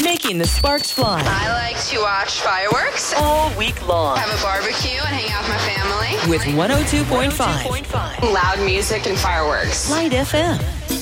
making the sparks fly I like to watch fireworks, all week long have a barbecue, and hang out with my family. with 102.5 Loud music and fireworks. Light FM.